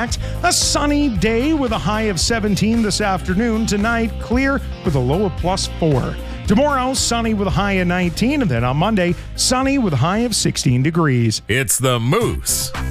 impact. A sunny day with a high of 17 this afternoon. Tonight, clear with a low of +4. Tomorrow, sunny with a high of 19. And then on Monday, sunny with a high of 16 degrees. It's the Moose.